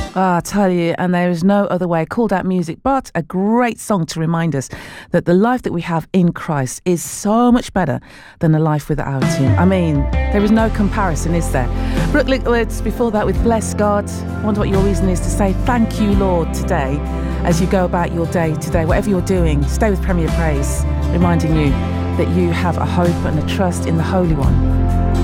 I tell you, and there is no other way. Called Out Music, but a great song to remind us that the life that we have in Christ is so much better than a life without Him. I mean, there is no comparison, is there? Brooke Lickwood, before that with Bless God. I wonder what your reason is to say thank you, Lord, today as you go about your day today. Whatever you're doing, stay with Premier Praise, reminding you that you have a hope and a trust in the Holy One.